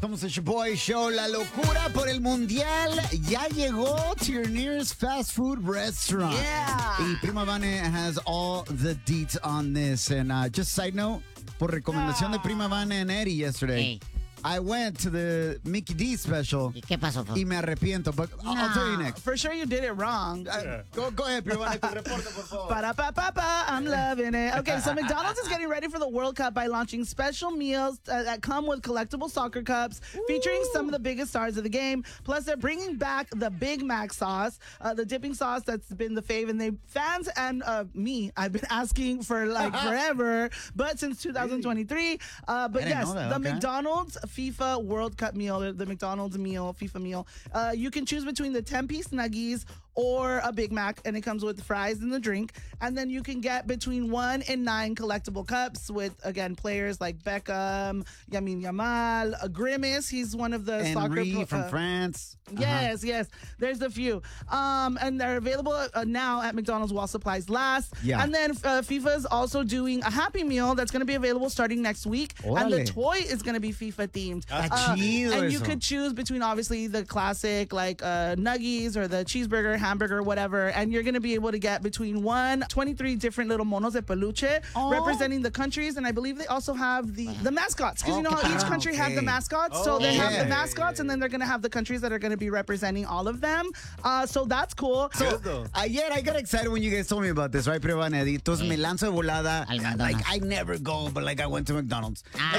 Somos el Shaboy Show. La locura por el mundial ya llegó to your nearest fast food restaurant. Yeah. Y Prima Vane has all the deets on this. And just side note, por recomendación de Prima Vane and Eddie yesterday, Hey. I went to the Mickey D special. ¿Y qué pasó? Y me arrepiento, but I'll tell you next. For sure you did it wrong. Go ahead, Prima Vane, tu reporte, por favor. Pa-da-pa-pa-pa, I'm loving it. Okay, so McDonald's is getting ready for the World Cup by launching special meals that come with collectible soccer cups featuring some of the biggest stars of the game. Plus, they're bringing back the Big Mac sauce, the dipping sauce that's been the fave. And fans and me, I've been asking for like forever, but since 2023. But yes, know that, the okay. McDonald's FIFA World Cup meal, the McDonald's meal, FIFA meal. You can choose between the 10-piece nuggies or a Big Mac, and it comes with fries and the drink. And then you can get between 1 and 9 collectible cups with, again, players like Beckham, Yamin Yamal, Grimace. He's one of the Henry soccer from France. Yes. There's a few. And they're available now at McDonald's while supplies last. Yeah. And then FIFA is also doing a Happy Meal that's going to be available starting next week. And the Órale. toy is going to be FIFA themed. Chido And you eso. could choose between obviously the classic like nuggies or the cheeseburger, hamburger, whatever. And you're going to be able to get between 23 different little monos de peluche representing the countries. And I believe they also have the mascots. Because you know how each country have the mascots. So they have the mascots and then they're going to have the countries that are going to be representing all of them. So that's cool. So, ayer I got excited when you guys told me about this, right, Prima Vane? Entonces me lanzo de volada. Al McDonald's. Like, I never go, but like I went to McDonald's.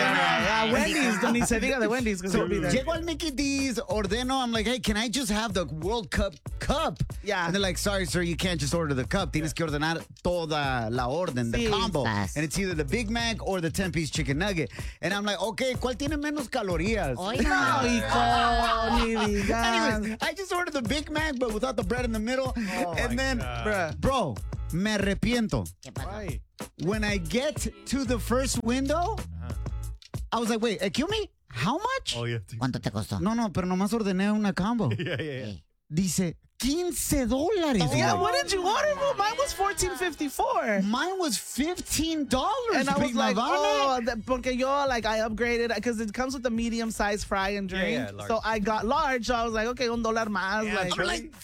Wendy's, ni se diga de Wendy's because we'll be there. Llego al Mickey D's, ordeno. I'm like, hey, can I just have the World Cup cup? Yeah. And they're like, sorry, sir, you can't just order the cup. Tienes que ordenar toda la orden, the Sí. combo. Estás. And it's either the Big Mac or the 10-piece chicken nugget. And I'm like, okay, ¿cuál tiene menos calorías? Oiga. Hijo, ni digas. Anyways, I just ordered the Big Mac, but without the bread in the middle. And then, bro, me arrepiento. ¿Qué pasó? Why? When I get to the first window, I was like, wait, excuse me? How much? Oh, yeah. ¿Cuánto te costó? No, pero nomás ordené una combo. Yeah. Sí. Dice, $15. Yeah, güey. what did you order? Bro? Mine was $14.54. Mine was $15. And I was Prima like, Vane. oh, porque yo, like, I upgraded because it comes with a medium-sized fry and drink. Yeah, large. So I got large. So I was like, okay, $1 más. Yeah, like, true. Like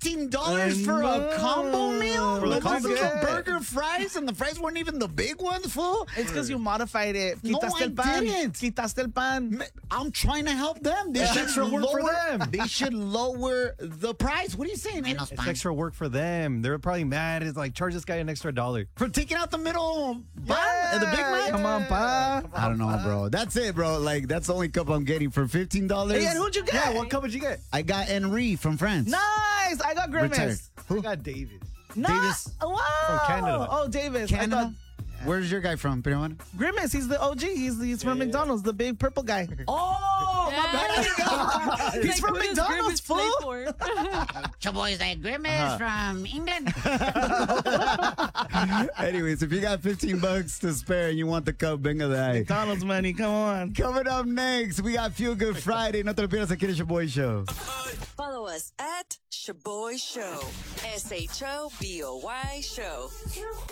$15 for a combo meal? For the Like, combo this is a meal? burger, fries, and the fries weren't even the big ones, fool? it's because you modified it. No, Quitaste I el pan. didn't. Quitaste el pan. I'm trying to help them. They should extra work for them. They should lower the price. What are you saying? Menos It's pan. extra work for them. They're probably mad. It's like, charge this guy an extra $1. For taking out the middle bun, the Big Mac? Come on, pa. I don't know, bro. That's it, bro. Like, that's the only cup I'm getting for $15. Hey, and who'd you get? Yeah, what cup did you get? I got Henry from France. Nice. I got Retired. Grimace. I got Davis. Davis. Wow. From Canada. Oh, Davis. Canada? I thought Where's your guy from, Prima Vane? Grimace. He's the OG. He's from McDonald's, the big purple guy. Oh, my bad. He's from McDonald's, fool. Chaboy is like Grimace from England. Anyways, if you got $15 to spare and you want the cup, venga de ahí. McDonald's money. Come on. Coming up next, we got Feel Good Friday. No te lo pierdas aquí en el Shaboy Show. Follow us at Shaboy Show. SHOBOY Show.